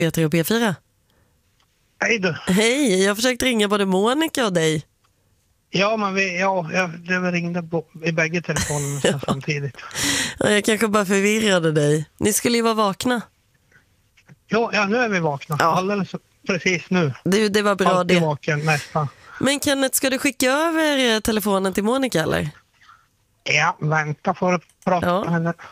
P3 och P4. Hej du. Hej, jag har försökt ringa både Monica och dig. Ja, men jag ringde i bägge telefonerna samtidigt. Ja, jag kanske bara förvirrade dig. Ni skulle ju vara vakna. Ja, nu är vi vakna. Ja. Alldeles precis nu. Det var bra Alltid det. vaken nästan. Men Kenneth, ska du skicka över telefonen till Monica eller? Ja, vänta för att prata Ja. med henne.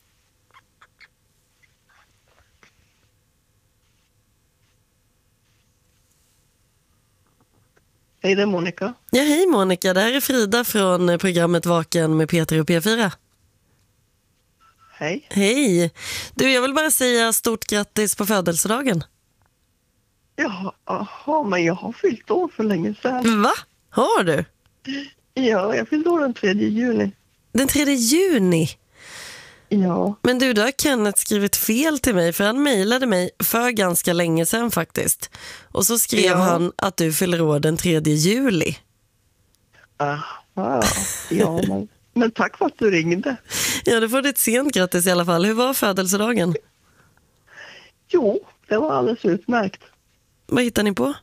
Hej, det är Monica. Ja, hej Monica. Det här är Frida från programmet Vaken med P3 och P4. Hej. Hej. Du, jag vill bara säga stort grattis på födelsedagen. Jaha, men jag har fyllt år för länge sedan. Va? Har du? Ja, jag fyllde år den 3 juni. Den 3 juni? Ja, Men du, då har Kenneth skrivit fel till mig, för han mejlade mig för ganska länge sedan faktiskt. Och så skrev han att du fyller år den 3 juli. aha, ja men tack för att du ringde. Ja, du får ett sent grattis i alla fall. Hur var födelsedagen? Jo, det var alldeles utmärkt. Vad hittar ni på?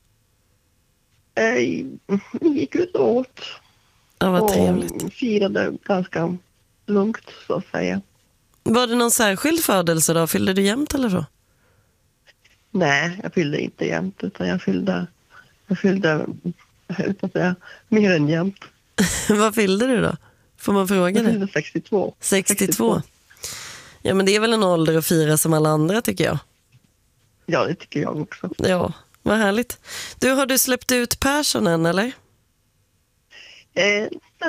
Vi gick ut och åt. Ja, vad och trevligt. firade ganska lugnt, så att säga. Var det någon särskild födelsedag? Fyllde du jämt eller så? Nej, jag fyllde inte jämt, utan jag fyllde så att säga, mer än jämt. Vad fyllde du då? Får man fråga Jag det? fyllde 62. 62. Ja, men det är väl en ålder att fira som alla andra, tycker jag. Ja, det tycker jag också. Ja, vad härligt. Du, har du släppt ut Persson än, eller? Nej,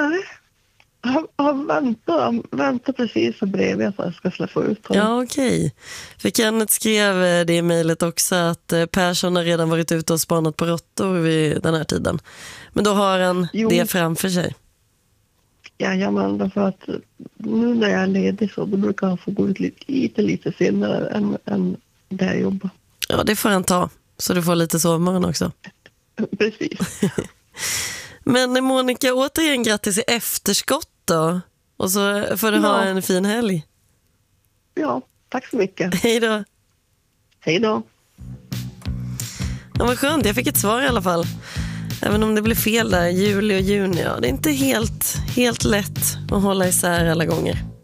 han väntar precis så bredvid att jag ska släppa ut honom. Ja, okej. För Kenneth skrev det i mejlet också att Persson har redan varit ute och spanat på råttor vid den här tiden. Men då har han det framför sig. Jajamän, därför att nu när jag är ledig så då brukar han få gå ut lite senare än där jag jobbar. Ja, det får han ta. Så du får lite sovmorgon också. Precis. Men Monica, återigen grattis i efterskott då. Och så får du ha en fin helg. Ja, tack så mycket. Hej då. Hej då. Ja, vad skönt, jag fick ett svar i alla fall. Även om det blev fel där, juli och juni. Ja, det är inte helt lätt att hålla isär alla gånger.